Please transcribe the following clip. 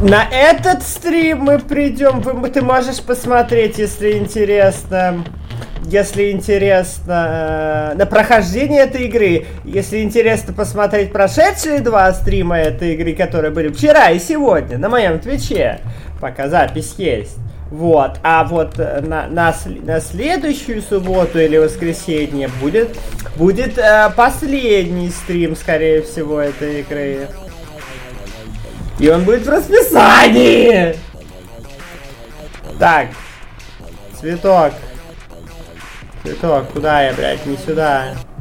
На этот стрим мы придем. Ты можешь посмотреть, если интересно. Если интересно на прохождение этой игры. Если интересно посмотреть прошедшие 2 стрима этой игры, которые были вчера и сегодня на моем твиче. Пока запись есть. Вот. А вот на следующую субботу или воскресенье будет последний стрим, скорее всего, этой игры. И он будет в расписании! Так. Цветок. Цветок, куда я, блядь? Не сюда.